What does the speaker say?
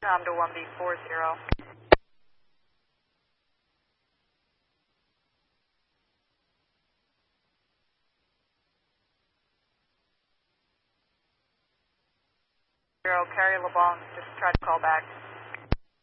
Tom to 1B40. Carry LeBlanc, just try to call back.